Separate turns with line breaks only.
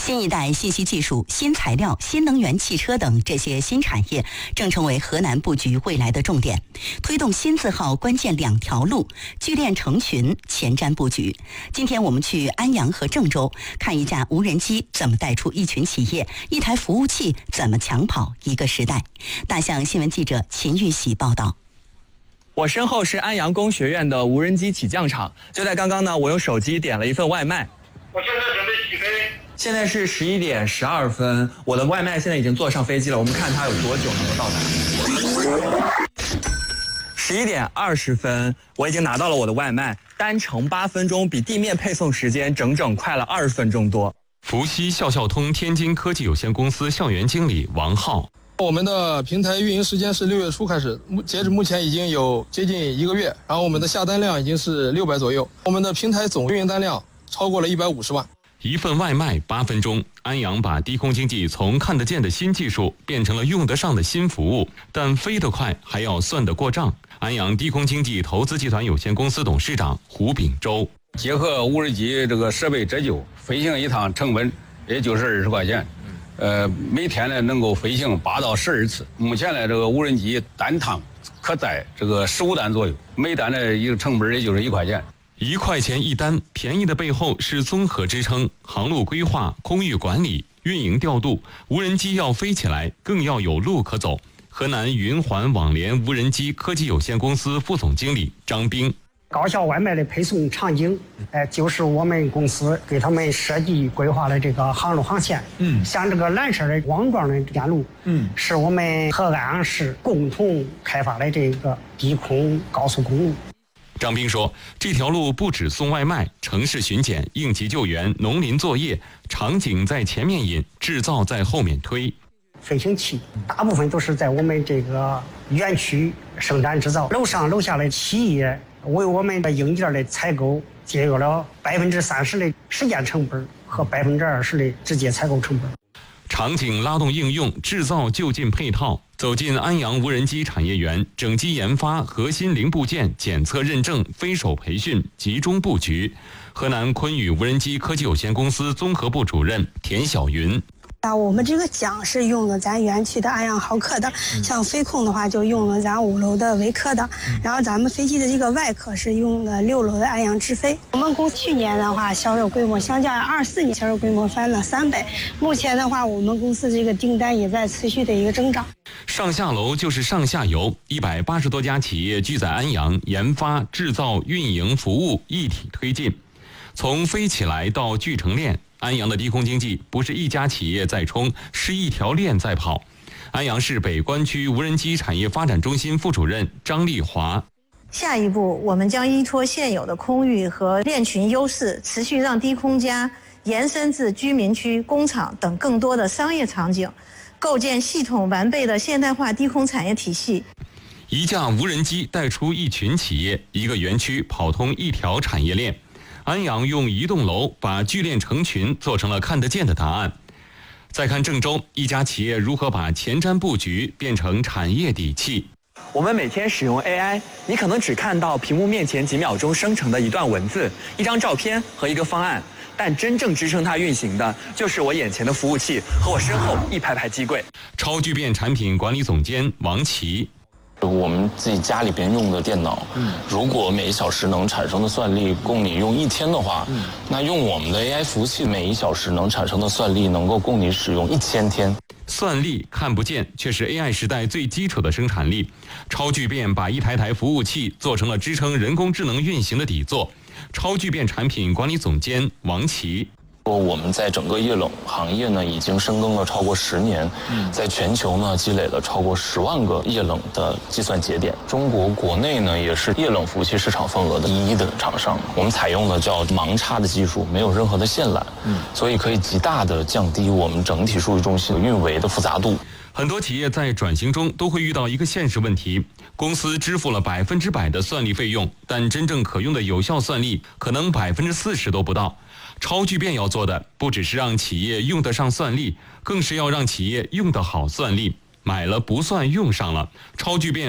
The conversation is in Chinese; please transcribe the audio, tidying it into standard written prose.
新一代信息技术、新材料、新能源汽车等这些新产业，正成为河南布局未来的重点。推动新字号关键2条路，聚链成群，前瞻布局。今天我们去安阳和郑州，看一架无人机怎么带出一群企业，一台服务器怎么抢跑一个时代。大象新闻记者秦玉喜报道。
我身后是安阳工学院的无人机起降场，就在刚刚呢，我用手机点了一份外卖。
我现在准备起飞。
现在是11点12分，我的外卖现在已经坐上飞机了，我们看它有多久能够到达。11点20分，我已经拿到了我的外卖，单程8分钟，比地面配送时间整整快了20分钟多。
伏羲校校通天津科技有限公司校园经理王浩。
我们的平台运营时间是6月初开始，截止目前已经有接近1个月，然后我们的下单量已经是600左右，我们的平台总运营单量超过了150万。
一份外卖8分钟，安阳把低空经济从看得见的新技术变成了用得上的新服务，但飞得快还要算得过账。安阳低空经济投资集团有限公司董事长胡秉洲，
结合无人机这个设备折旧，飞行一趟成本也就是20块钱。每天呢能够飞行8到12次。目前呢，这个无人机单趟可载这个15单左右，每单的一个成本也就是1块钱。
1块钱一单，便宜的背后是综合支撑，航路规划、空域管理、运营调度，无人机要飞起来，更要有路可走。河南云环网联无人机科技有限公司副总经理张兵。
高效外卖的配送场景，就是我们公司给他们设计规划的这个航路航线。像这个蓝色的网状的线路，是我们和安阳市共同开发的这个低空高速公路。
张兵说，这条路不只送外卖，城市巡检、应急救援、农林作业，场景在前面引，制造在后面推。
飞行器大部分都是在我们这个园区生产制造，楼上楼下的企业为我们的硬件的采购节约了30%的时间成本和20%的直接采购成本。
场景拉动应用，制造就近配套，走进安阳无人机产业园，整机研发、核心零部件检测认证、飞手培训集中布局。河南昆宇无人机科技有限公司综合部主任田晓云。
我们这个桨是用了咱园区的安阳浩克的，像飞控的话就用了咱5楼的维科的，然后咱们飞机的这个外壳是用的6楼的安阳智飞。我们公司去年的话销售规模相较24年销售规模翻了3倍，目前的话我们公司这个订单也在持续的一个增长。
上下楼就是上下游，180多家企业聚在安阳，研发、制造、运营、服务一体推进，从飞起来到聚成链。安阳的低空经济不是一家企业在冲，是一条链在跑。安阳市北关区无人机产业发展中心副主任张丽华。
下一步，我们将依托现有的空域和链群优势，持续让低空家延伸至居民区、工厂等更多的商业场景，构建系统完备的现代化低空产业体系。
一架无人机带出一群企业，一个园区跑通一条产业链。安阳用一栋楼把聚链成群做成了看得见的答案。再看郑州，一家企业如何把前瞻布局变成产业底气。
我们每天使用 AI， 你可能只看到屏幕面前几秒钟生成的一段文字、一张照片和一个方案，但真正支撑它运行的，就是我眼前的服务器和我身后一排排机柜。
超聚变产品管理总监王琦。
我们自己家里边用的电脑，如果每小时能产生的算力供你用1天的话，那用我们的 AI 服务器，每1小时能产生的算力能够供你使用1000天。
算力看不见，却是 AI 时代最基础的生产力。超聚变把一台台服务器做成了支撑人工智能运行的底座。超聚变产品管理总监王琦。
我们在整个液冷行业呢，已经深耕了超过10年，在全球呢积累了超过10万个液冷的计算节点。中国国内呢也是液冷服务器市场份额的第1的厂商。我们采用的叫盲插的技术，没有任何的线缆，所以可以极大的降低我们整体数据中心运维的复杂度。
很多企业在转型中都会遇到一个现实问题，公司支付了100%的算力费用，但真正可用的有效算力可能40%都不到。超聚变要做的不只是让企业用得上算力，更是要让企业用得好算力，买了不算用上了。超聚变